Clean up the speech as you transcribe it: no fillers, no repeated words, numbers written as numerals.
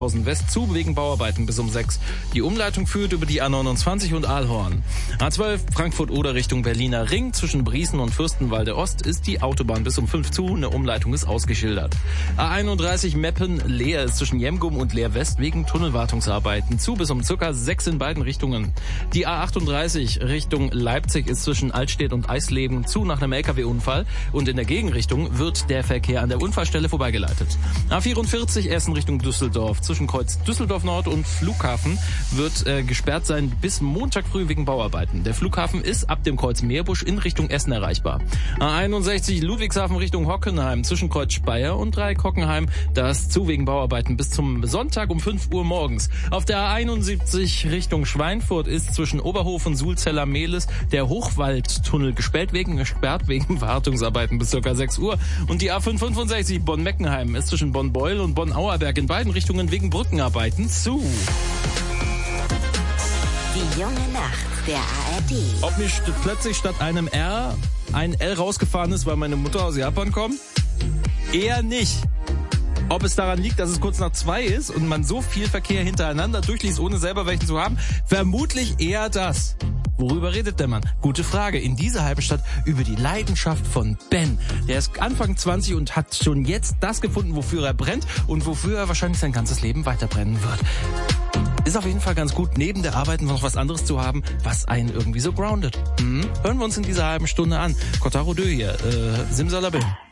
West zu wegen Bauarbeiten bis um 6. Die Umleitung führt über die A29 und Aalhorn. A12 Frankfurt-Oder Richtung Berliner Ring. Zwischen Briesen und Fürstenwalde Ost ist die Autobahn bis um 5 zu. Eine Umleitung ist ausgeschildert. A31 Meppen-Leer ist zwischen Jemgum und Leer West wegen Tunnelwartungsarbeiten zu bis um ca. 6 in beiden Richtungen. Die A38 Richtung Leipzig ist zwischen Altstedt und Eisleben zu nach einem LKW-Unfall. Und in der Gegenrichtung wird der Verkehr an der Unfallstelle vorbeigeleitet. A44 Essen Richtung Düsseldorf. Zwischen Kreuz Düsseldorf Nord und Flughafen wird gesperrt sein bis Montag früh wegen Bauarbeiten. Der Flughafen ist ab dem Kreuz Meerbusch in Richtung Essen erreichbar. A61 Ludwigshafen Richtung Hockenheim zwischen Kreuz Speyer und Dreieck Hockenheim. Da ist zu wegen Bauarbeiten bis zum Sonntag um 5 Uhr morgens. Auf der A71 Richtung Schweinfurt ist zwischen Oberhof und Sulzeller Mehlis der Hochwaldtunnel gesperrt wegen Wartungsarbeiten bis ca. 6 Uhr. Und die A565 Bonn-Meckenheim ist zwischen Bonn-Beul und Bonn-Auerberg in beiden Richtungen wegen Brückenarbeiten zu. Die junge Nacht der ARD. Ob mir plötzlich statt einem R ein L rausgefahren ist, weil meine Mutter aus Japan kommt? Eher nicht. Ob es daran liegt, dass es kurz nach 2 ist und man so viel Verkehr hintereinander durchliest, ohne selber welchen zu haben? Vermutlich eher das. Worüber redet der Mann? Gute Frage. In dieser Halbstadt über die Leidenschaft von Ben. Der ist Anfang 20 und hat schon jetzt das gefunden, wofür er brennt und wofür er wahrscheinlich sein ganzes Leben weiterbrennen wird. Ist auf jeden Fall ganz gut, neben der Arbeit noch was anderes zu haben, was einen irgendwie so groundet. Hören wir uns in dieser halben Stunde an. Kotaro Dö hier, Simsalabim.